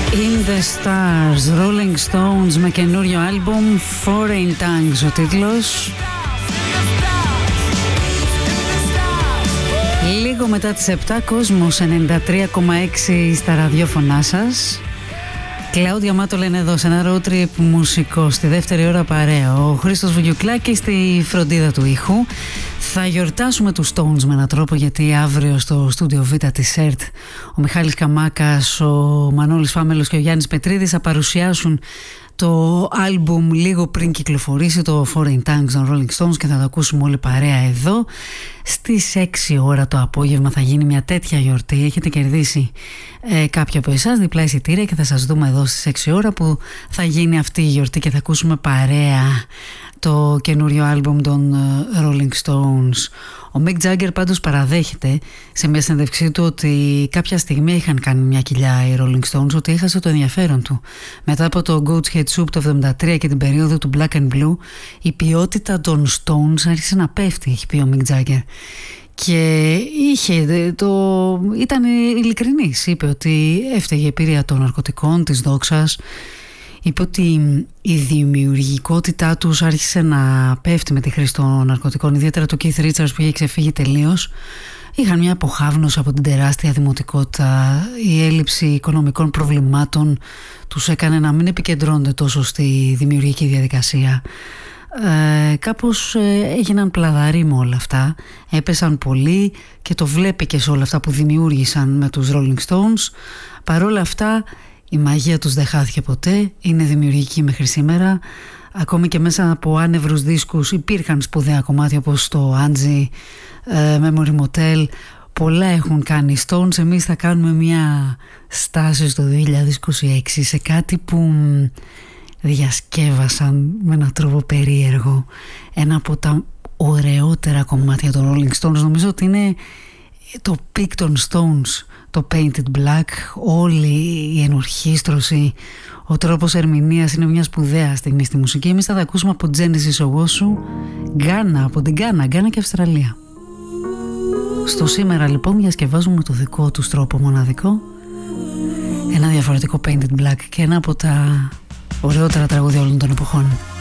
In the Stars, Rolling Stones με καινούριο άλμπουμ, Foreign Tongues ο τίτλος. Λίγο μετά τις 7, Κόσμος 93,6 στα ραδιόφωνά σας. Κλάουδια Μάτο λένε εδώ σε ένα road trip μουσικό στη δεύτερη ώρα παρέα. Ο Χρήστος Βουγιουκλάκης στη φροντίδα του ήχου. Θα γιορτάσουμε τους Stones με έναν τρόπο, γιατί αύριο στο στούντιο Β της ΕΡΤ ο Μιχάλης Καμάκας, ο Μανώλης Φάμελος και ο Γιάννης Πετρίδης θα παρουσιάσουν το άλμπουμ λίγο πριν κυκλοφορήσει, το Foreign Tongues των Rolling Stones, και θα το ακούσουμε όλοι παρέα εδώ. Στις 6 ώρα το απόγευμα θα γίνει μια τέτοια γιορτή. Έχετε κερδίσει κάποια από εσάς διπλά εισιτήρια και θα σας δούμε εδώ στις 6 ώρα που θα γίνει αυτή η γιορτή και θα ακούσουμε παρέα το καινούριο άλμπουμ των Rolling Stones. Ο Mick Jagger πάντως παραδέχεται σε μια συνέντευξή του ότι κάποια στιγμή είχαν κάνει μια κοιλιά οι Rolling Stones, ότι έχασε το ενδιαφέρον του. Μετά από το Goat's Head Soup το 1973 και την περίοδο του Black and Blue, η ποιότητα των Stones άρχισε να πέφτει, έχει πει ο Mick Jagger. Και ήταν ειλικρινής, είπε ότι έφταιγε η πείρια των ναρκωτικών, της δόξας. Είπε ότι η δημιουργικότητά τους άρχισε να πέφτει με τη χρήση των ναρκωτικών, ιδιαίτερα το Keith Richards που είχε ξεφύγει τελείως. Είχαν μια αποχάβνωση από την τεράστια δημοτικότητα. Η έλλειψη οικονομικών προβλημάτων τους έκανε να μην επικεντρώνονται τόσο στη δημιουργική διαδικασία. Κάπως έγιναν πλαδαροί με όλα αυτά, έπεσαν πολύ και το βλέπει και σε όλα αυτά που δημιούργησαν με τους Rolling Stones. Παρόλα αυτά η μαγεία τους δεν χάθηκε ποτέ, είναι δημιουργική μέχρι σήμερα. Ακόμη και μέσα από άνευρους δίσκους υπήρχαν σπουδαία κομμάτια όπως το Angie, Memory Motel. Πολλά έχουν κάνει οι Stones. Εμείς θα κάνουμε μια στάση στο 2026 σε κάτι που διασκεύασαν με έναν τρόπο περίεργο. Ένα από τα ωραιότερα κομμάτια των Rolling Stones νομίζω ότι είναι το pick των Stones, το Painted Black. Όλη η ενορχήστρωση, ο τρόπος ερμηνείας είναι μια σπουδαία στιγμή στη μουσική. Εμείς θα τα ακούσουμε από Genesis Owusu, Ghana, από την Ghana και Αυστραλία. Στο σήμερα λοιπόν διασκευάζουμε το δικό τους τρόπο μοναδικό, ένα διαφορετικό Painted Black και ένα από τα ωραιότερα τραγούδια όλων των εποχών.